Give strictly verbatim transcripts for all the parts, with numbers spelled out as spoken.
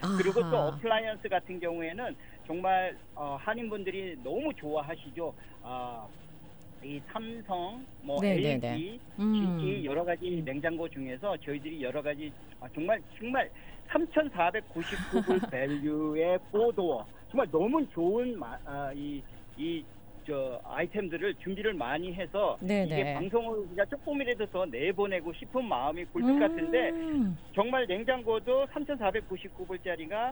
그리고 또 아하. 어플라이언스 같은 경우에는 정말 어, 한인분들이 너무 좋아하시죠. 아, 이 삼성, 뭐 네네네. 엘지, 음. 지티 여러 가지 냉장고 중에서 저희들이 여러 가지 아, 정말 정말 삼천사백구십구 불 밸류의 포도어 정말 너무 좋은 마, 아, 이, 이, 저 아이템들을 준비를 많이 해서 이게 네네. 방송을 우리가 조금이라도 더 내보내고 싶은 마음이 굴뚝 같은데 음. 정말 냉장고도 삼천사백구십구 불짜리가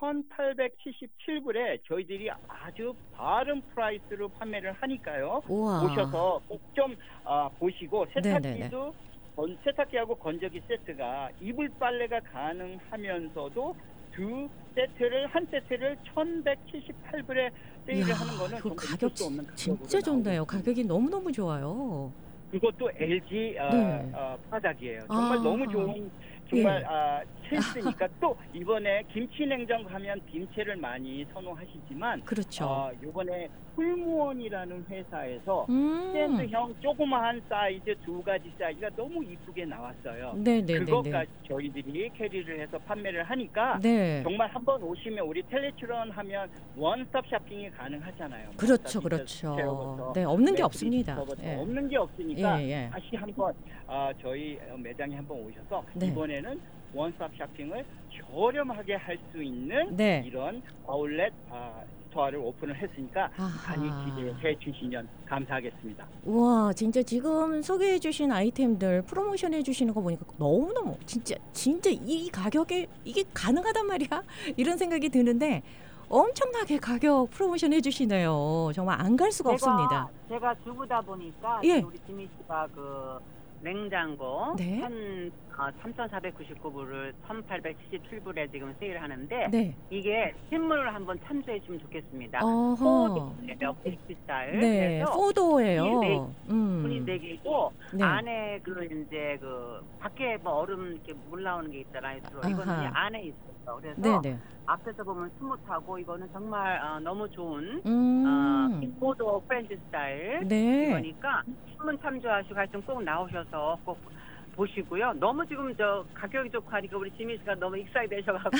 천팔백칠십칠 불에 저희들이 아주 바른 프라이스로 판매를 하니까요. 우와. 오셔서 꼭 좀 아, 보시고 네네네. 세탁기도 건- 세탁기하고 건조기 세트가 이불 빨래가 가능하면서도 두 세트를 한 세트를 천백칠십팔 불에 세일을 이야, 하는 거는 이거 정말 가격 있을 수 없는 진- 가격으로 진짜 좋네요. 나오고 있습니다. 가격이 너무너무 좋아요. 그것도 엘지 어, 네. 어, 프로덕트예요. 정말 너무 아하. 좋은 정말 예. 아, 실수니까 또 이번에 김치 냉장고 하면 김치를 많이 선호하시지만 그렇죠. 어, 이번에 풀무원이라는 회사에서 음. 스탠드형 조그마한 사이즈 두 가지 사이즈가 너무 이쁘게 나왔어요. 네네네네. 그것까지 저희들이 캐리를 해서 판매를 하니까 네. 정말 한번 오시면 우리 텔레트론 하면 원스톱 쇼핑이 가능하잖아요. 그렇죠, 마사지 그렇죠. 체어부터 네, 없는 게 매트리스 없습니다. 부터 예. 없는 게 없으니까 예, 예. 다시 한번 어, 저희 매장에 한번 오셔서 네. 이번에는 원스톱 쇼핑을 저렴하게 할 수 있는 네. 이런 아울렛 아, 스토어를 오픈을 했으니까 아하. 많이 기대해 주시면 감사하겠습니다. 우와, 진짜 지금 소개해 주신 아이템들 프로모션 해 주시는 거 보니까 너무너무 진짜 진짜 이 가격에 이게 가능하단 말이야? 이런 생각이 드는데 엄청나게 가격 프로모션 해 주시네요. 정말 안 갈 수가 없습니다. 제가 주부다 보니까 예. 우리 지미 씨가 그 냉장고 네. 한 어, 삼천사백구십구 불을 천팔백칠십칠 불에 지금 세일하는데 네. 이게 신문을 한번 참조해 주면 좋겠습니다. 어허. 엑스 스타일. 네, 그래서 포도예요. 분이 음. 네 개고 네. 안에 그 이제 그 밖에 뭐 얼음 이렇게 물 나오는 게 있잖아요. 주로. 이거는 아하. 이제 안에 있어요. 그래서 네네. 앞에서 보면 스무트하고 이거는 정말 어, 너무 좋은 어, 음. 포도 프렌치 스타일 네. 이거니까 신문 참조하시고 하여튼 꼭 나오셔서 꼭 보시고요. 너무 지금 저 가격이 좋고 하니까 우리 지민 씨가 너무 익사이드 되셔갖고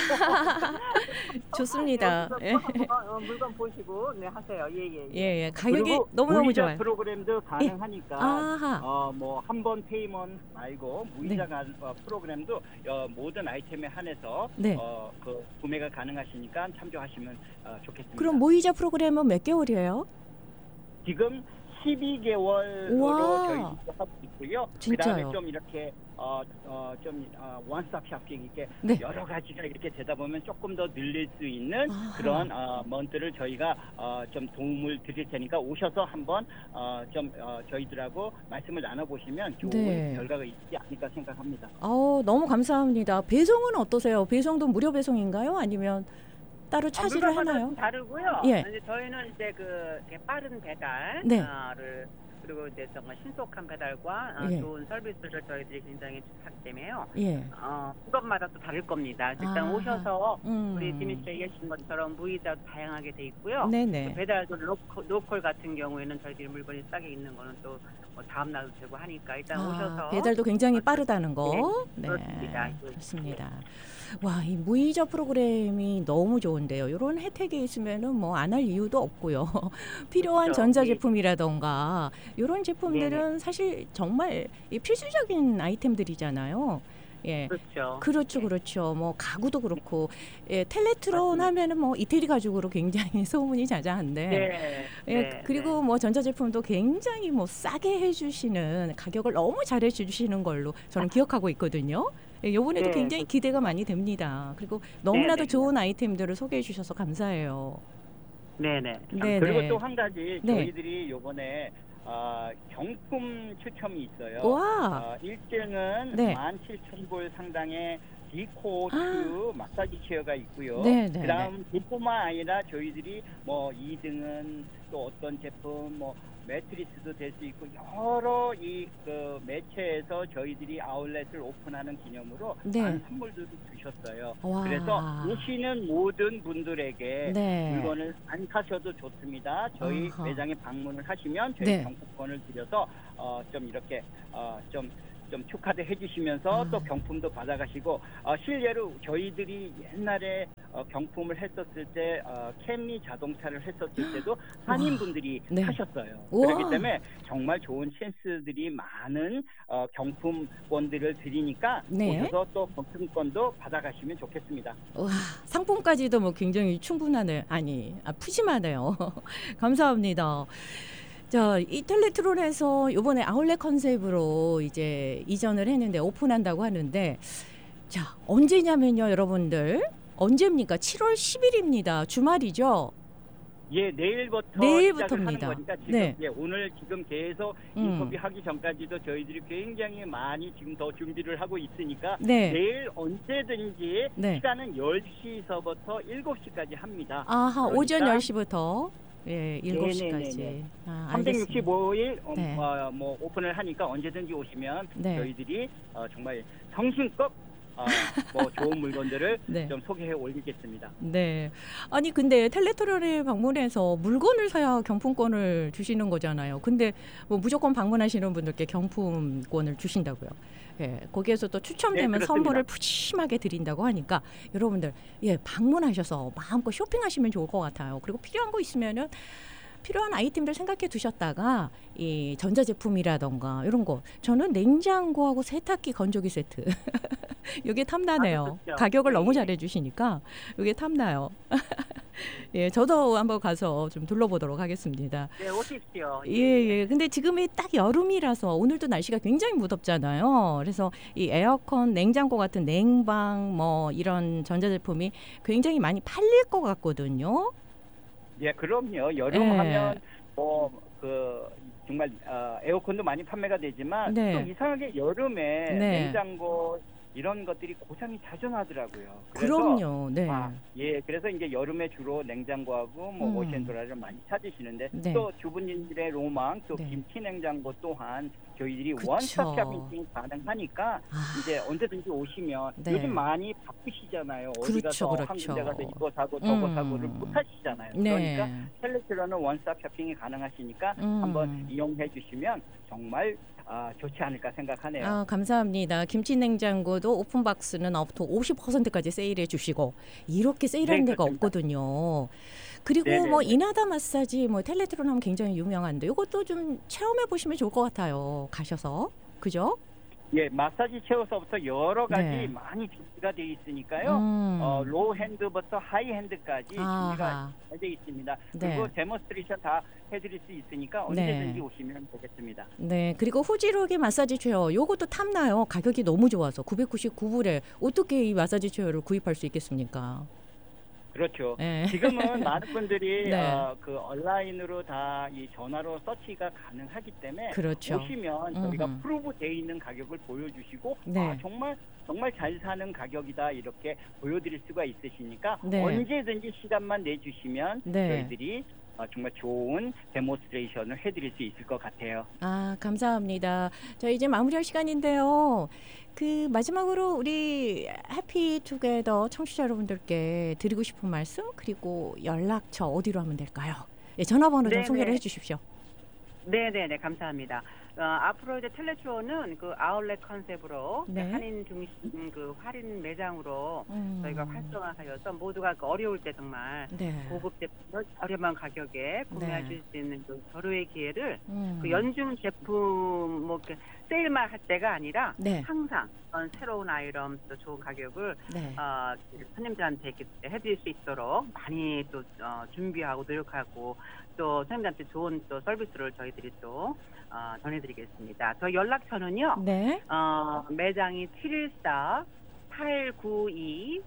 좋습니다. 네, 예. 물건, 어, 물건 보시고 네 하세요. 예예. 예, 예, 예. 가격이 그리고 너무너무 무이자 좋아요. 프로그램도 가능하니까 아하. 어, 뭐 한 번 페이먼 말고 무이자 가, 어, 프로그램도 어, 모든 아이템에 한해서 네. 어, 그 구매가 가능하시니까 참조하시면 어, 좋겠습니다. 그럼 모이자 프로그램은 몇 개월이에요? 지금 십이 개월로 우와. 저희 하고 있고요. 진짜요? 그다음에 좀 이렇게 어, 어, 좀 어, 원스톱 쇼핑 이렇게 네. 여러 가지가 이렇게 되다 보면 조금 더 늘릴 수 있는 아하. 그런 어, 먼트를 저희가 어, 좀 도움을 드릴 테니까 오셔서 한번 어, 좀 어, 저희들하고 말씀을 나눠보시면 좋은 네. 결과가 있지 않을까 생각합니다. 아우, 너무 감사합니다. 배송은 어떠세요? 배송도 무료 배송인가요? 아니면 따로 차지를 아, 물건마다 하나요? 좀 다르고요. 예. 이제 저희는 이제 그 이렇게 빠른 배달을 네. 그리고 이제 정말 신속한 배달과 어, 예. 좋은 서비스를 저희들이 굉장히 하기 때문에요. 예. 어, 그것마다 또 다를 겁니다. 일단 아하. 오셔서 음. 우리 지민 씨가 얘기하신 것처럼 무이자도 다양하게 돼 있고요. 네네. 또 배달도 로컬, 로컬 같은 경우에는 저희들이 물건이 싸게 있는 거는 또 뭐 다음 날도 되고 하니까 일단 아, 오셔서 배달도 굉장히 빠르다는 거. 네, 그렇습니다. 그렇습니다. 와, 이 무이자 프로그램이 너무 좋은데요. 이런 혜택이 있으면은 뭐 안 할 이유도 없고요. 필요한 그렇죠. 전자제품이라던가 이런 제품들은 네네. 사실 정말 이 필수적인 아이템들이잖아요. 예. 그렇죠. 그렇죠, 네. 그렇죠. 뭐 가구도 그렇고, 예, 텔레트론 맞습니다. 하면은 뭐 이태리 가죽으로 굉장히 소문이 자자한데, 네. 예, 네, 그리고 뭐 전자제품도 굉장히 뭐 싸게 해주시는 가격을 너무 잘해주시는 걸로 저는 기억하고 있거든요. 예, 이번에도 네, 굉장히 그렇습니다. 기대가 많이 됩니다. 그리고 너무나도 네, 네. 좋은 아이템들을 소개해 주셔서 감사해요. 네네. 네, 그리고 네. 또 한 가지 네. 저희들이 요번에 어, 경품 추첨이 있어요. 와, 어, 일 등은 네. 만 칠천 불 상당의 디코트 아. 마사지 체어가 있고요. 네, 네, 그다음 그뿐만 아니라 저희들이 뭐 이 등은 또 어떤 제품 뭐 매트리스도 될 수 있고 여러 이 그 매체에서 저희들이 아울렛을 오픈하는 기념으로 네. 많은 선물들도 주셨어요. 와. 그래서 오시는 모든 분들에게 네. 물건을 안 사셔도 좋습니다. 저희 아하. 매장에 방문을 하시면 저희 네. 경품권을 드려서 어, 좀 이렇게 어, 좀, 좀 축하도 해주시면서 아. 또 경품도 받아가시고 어, 실례로 저희들이 옛날에 어, 경품을 했었을 때 어, 캠리 자동차를 했었을 때도 한인분들이 네. 하셨어요. 우와. 그렇기 때문에 정말 좋은 찬스들이 많은 어, 경품권들을 드리니까 네. 오셔서 또 경품권도 받아가시면 좋겠습니다. 와, 상품까지도 뭐 굉장히 충분하네. 아니, 아, 푸짐하네요. 감사합니다. 자, 이 텔레트론에서 이번에 아울렛 컨셉으로 이제 이전을 했는데 오픈한다고 하는데, 자, 언제냐면요, 여러분들. 언제입니까? 칠월 십일입니다. 주말이죠? 예, 내일부터 내일부터입니다. 시작을 하는 거니까 지금 네. 예, 오늘 지금 계속 음. 인터뷰하기 전까지도 저희들이 굉장히 많이 지금 더 준비를 하고 있으니까 네. 내일 언제든지 네. 시간은 열 시서부터 일곱 시까지 합니다. 아하, 그러니까 오전 열 시부터 예, 일곱 시까지. 네네네네. 아, 알겠습니다. 삼백육십오 일 어, 네. 어, 뭐 오픈을 하니까 언제든지 오시면 네. 저희들이 어, 정말 정신껏 어, 뭐 좋은 물건들을 네. 좀 소개해 올리겠습니다. 네. 아니 근데 텔레토론에 방문해서 물건을 사야 경품권을 주시는 거잖아요. 근데 뭐 무조건 방문하시는 분들께 경품권을 주신다고요. 예, 거기에서 또 추첨되면 네, 그렇습니다. 선물을 푸짐하게 드린다고 하니까 여러분들 예 방문하셔서 마음껏 쇼핑하시면 좋을 것 같아요. 그리고 필요한 거 있으면은 필요한 아이템들 생각해 두셨다가 이 전자제품이라던가 이런 거 저는 냉장고하고 세탁기 건조기 세트 이게 탐나네요. 아, 가격을 네. 너무 잘해 주시니까 이게 탐나요. 예, 저도 한번 가서 좀 둘러보도록 하겠습니다. 네, 오십시오. 예, 예. 근데 지금이 딱 여름이라서 오늘도 날씨가 굉장히 무덥잖아요. 그래서 이 에어컨, 냉장고 같은 냉방 뭐 이런 전자제품이 굉장히 많이 팔릴 것 같거든요. 예, 그럼요. 여름 예. 하면 뭐 그 정말 어, 에어컨도 많이 판매가 되지만 네. 또 이상하게 여름에 네. 냉장고 이런 것들이 고장이 자주 나더라고요. 그래서 그럼요. 네. 아, 예, 그래서 이제 여름에 주로 냉장고하고 뭐 음. 오션드라를 많이 찾으시는데 네. 또 주부님들의 로망, 또 네. 김치 냉장고 또한 저희들이 그쵸. 원스톱 쇼핑이 가능하니까 아, 이제 언제든지 오시면 네. 요즘 많이 바쁘시잖아요. 어디 그렇죠, 가서 한 그렇죠. 군데 가서 이거 사고 저거 음. 사고를 못 하시잖아요. 네. 그러니까 텔레트로는 원스톱 쇼핑이 가능하시니까 음. 한번 이용해 주시면 정말 아, 좋지 않을까 생각하네요. 아, 감사합니다. 김치 냉장고도 오픈박스는 업토 오십 퍼센트까지 세일해 주시고 이렇게 세일하는 네, 데가 그렇습니다. 없거든요. 그리고 네네네. 뭐 이나다 마사지 뭐 텔레트론 하면 굉장히 유명한데 이것도 좀 체험해 보시면 좋을 것 같아요. 가셔서. 그죠? 예, 마사지 체어서부터 여러 가지 네. 많이 준비가 되어 있으니까요. 음. 어, 로우 핸드부터 하이 핸드까지 아하. 준비가 잘 되어 있습니다. 네. 그리고 데모스트레이션 다 해드릴 수 있으니까 언제든지 오시면 되겠습니다. 네. 그리고 후지로기 마사지 체어 요것도 탐나요. 가격이 너무 좋아서 구백구십구 불에 어떻게 이 마사지 체어를 구입할 수 있겠습니까? 그렇죠. 네. 지금은 많은 분들이 네. 어, 그 온라인으로 다 이 전화로 서치가 가능하기 때문에 그렇죠. 오시면 저희가 음흠. 프로브 되어 있는 가격을 보여주시고 네. 아, 정말 정말 잘 사는 가격이다 이렇게 보여드릴 수가 있으시니까 네. 언제든지 시간만 내주시면 네. 저희들이 어, 정말 좋은 데모스트레이션을 해드릴 수 있을 것 같아요. 아, 감사합니다. 저 이제 마무리할 시간인데요. 그 마지막으로 우리 해피투게더 청취자 여러분들께 드리고 싶은 말씀 그리고 연락처 어디로 하면 될까요? 예, 전화번호 좀 네네. 소개를 해주십시오. 네네네, 감사합니다. 어, 앞으로 이제 텔레투어는 그 아울렛 컨셉으로 네. 할인 중심 그 할인 매장으로 음. 저희가 활성화하여서 모두가 그 어려울 때 정말 네. 고급 제품을 저렴한 가격에 구매하실 수 있는 그 절호의 기회를 음. 그 연중 제품 뭐 이렇게 세일만 할 때가 아니라 네. 항상 어떤 새로운 아이템 또 좋은 가격을 네. 어, 손님들한테 이렇게 해드릴 수 있도록 많이 또 어, 준비하고 노력하고 또 손님들한테 좋은 또 서비스를 저희들이 또 어, 전해드리겠습니다. 저희 연락처는요. 네. 어, 매장이 칠일사 팔구이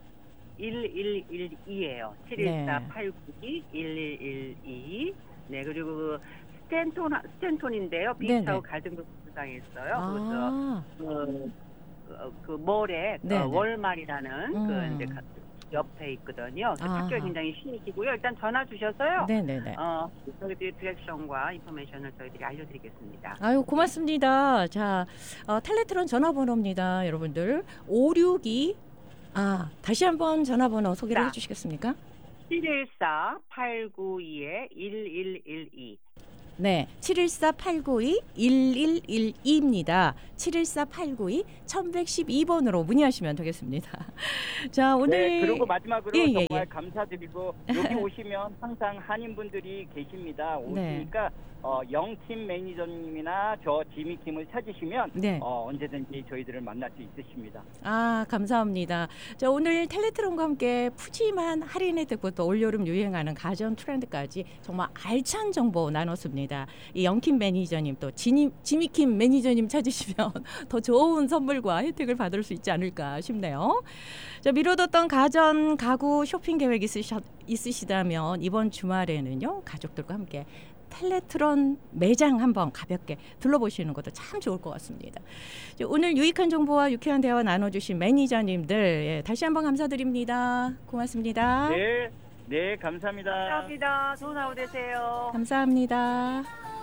일일일이에요. 칠일사 팔구이 일일일이. 네, 그리고 그 스탠톤, 스탠톤인데요. 비치하고 갈등도 부상에 있어요. 그래서 아, 그, 그, 그 몰에 네네. 어, 월말이라는 음. 그 이제 가- 옆에 있거든요. 그 아하. 학교 굉장히 신이시고요. 일단 전화 주셔서요. 네네네. 어, 저희들이 디렉션과 인포메이션을 저희들이 알려드리겠습니다. 아유, 고맙습니다. 자, 어, 텔레트론 전화번호입니다. 여러분들. 오육이 아, 다시 한번 전화번호 소개를 자. 해주시겠습니까? 칠일사 팔구이 일일일이. 네, 칠일사 팔구이 일일일이입니다. 칠일사 팔구이 천백십이 번으로 문의하시면 되겠습니다. 자, 오늘 네, 그리고 마지막으로 예, 예, 정말 예. 감사드리고 여기 오시면 항상 한인분들이 계십니다. 네. 오시니까 어, 영킴 매니저님이나 저 지미킴을 찾으시면 네. 어, 언제든지 저희들을 만날 수 있으십니다. 아, 감사합니다. 자, 오늘 텔레트론과 함께 푸짐한 할인 혜택부터 올여름 유행하는 가전 트렌드까지 정말 알찬 정보 나눴습니다. 이 영킴 매니저님 또 지니, 지미킴 매니저님 찾으시면 더 좋은 선물과 혜택을 받을 수 있지 않을까 싶네요. 자, 미뤄뒀던 가전 가구 쇼핑 계획 있으셨, 있으시다면 이번 주말에는요 가족들과 함께 텔레트론 매장 한번 가볍게 둘러보시는 것도 참 좋을 것 같습니다. 오늘 유익한 정보와 유쾌한 대화 나눠주신 매니저님들 예, 다시 한번 감사드립니다. 고맙습니다. 네, 네, 감사합니다. 감사합니다. 좋은 하루 되세요. 감사합니다.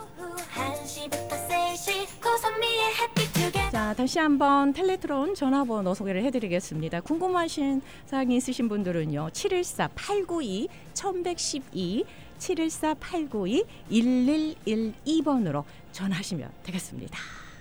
자, 다시 한번 텔레트론 전화번호 소개를 해드리겠습니다. 궁금하신 사항이 있으신 분들은요 칠일사 팔구이 천백십이 칠일사 팔구이 일일일이 번으로 전화하시면 되겠습니다.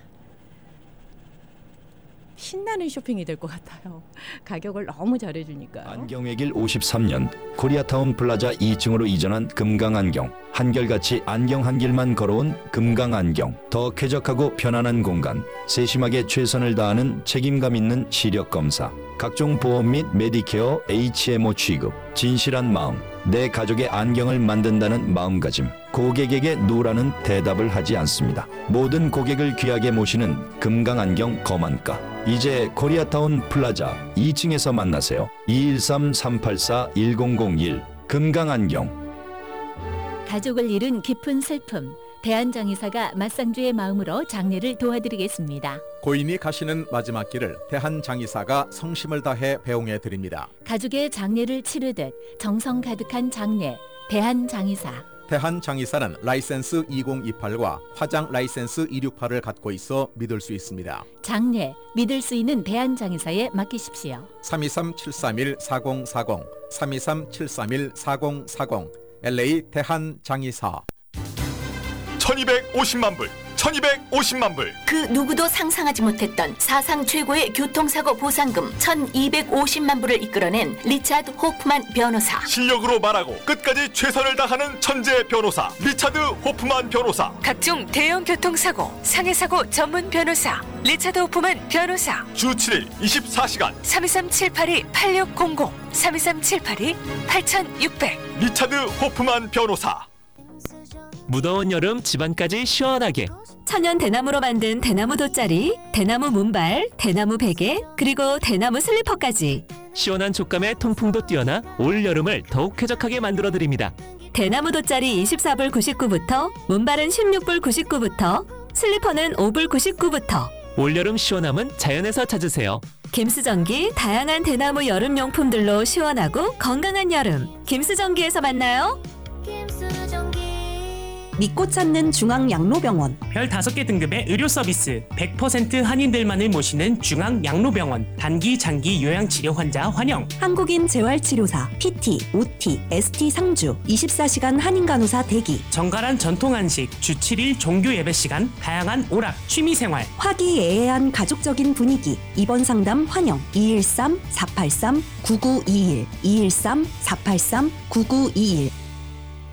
신나는 쇼핑이 될 것 같아요. 가격을 너무 잘해주니까요. 안경외길 오십삼 년 코리아타운 플라자 이 층으로 이전한 금강안경. 한결같이 안경 한 길만 걸어온 금강안경. 더 쾌적하고 편안한 공간. 세심하게 최선을 다하는 책임감 있는 시력검사. 각종 보험 및 메디케어 에이치엠오 취급. 진실한 마음. 내 가족의 안경을 만든다는 마음가짐. 고객에게 노라는 대답을 하지 않습니다. 모든 고객을 귀하게 모시는 금강안경 거만가. 이제 코리아타운 플라자 이 층에서 만나세요. 이일삼 삼팔사 일공공일 금강안경. 가족을 잃은 깊은 슬픔. 대한장의사가 맞상주의 마음으로 장례를 도와드리겠습니다. 고인이 가시는 마지막 길을 대한장의사가 성심을 다해 배웅해 드립니다. 가족의 장례를 치르듯 정성 가득한 장례. 대한장의사. 대한장의사는 라이센스 이공이팔과 화장 라이센스 이육팔을 갖고 있어 믿을 수 있습니다. 장례, 믿을 수 있는 대한장의사에 맡기십시오. 삼이삼 칠삼일 사공사공 삼이삼 칠삼일 사공사공 엘에이 대한장의사. 천이백오십만 불, 천이백오십만 불. 그 누구도 상상하지 못했던 사상 최고의 교통사고 보상금 천이백오십만 불을 이끌어낸 리차드 호프만 변호사. 실력으로 말하고 끝까지 최선을 다하는 천재 변호사 리차드 호프만 변호사. 각종 대형 교통사고, 상해사고 전문 변호사 리차드 호프만 변호사. 주 칠 일 이십사 시간 삼이삼 칠팔이 팔육공공 삼이삼 칠팔이 팔육백. 리차드 호프만 변호사. 무더운 여름 집안까지 시원하게 천연 대나무로 만든 대나무 돗자리, 대나무 문발, 대나무 베개, 그리고 대나무 슬리퍼까지 시원한 촉감에 통풍도 뛰어나 올 여름을 더욱 쾌적하게 만들어드립니다. 대나무 돗자리 이십사 불 구십구 부터 문발은 십육 불 구십구 부터 슬리퍼는 오 불 구십구 부터. 올여름 시원함은 자연에서 찾으세요. 김수전기 다양한 대나무 여름용품들로 시원하고 건강한 여름. 김수전기에서 만나요. 믿고 찾는 중앙양로병원. 별 다섯 개 등급의 의료 서비스, 백 퍼센트 한인들만을 모시는 중앙양로병원. 단기, 장기 요양치료 환자 환영. 한국인 재활치료사, 피티, 오티, 에스티 상주, 이십사 시간 한인간호사 대기. 정갈한 전통 한식, 주 칠 일 종교 예배 시간, 다양한 오락, 취미생활. 화기애애한 가족적인 분위기. 입원 상담 환영. 이일삼 사팔삼 구구이일 이일삼 사팔삼 구구이일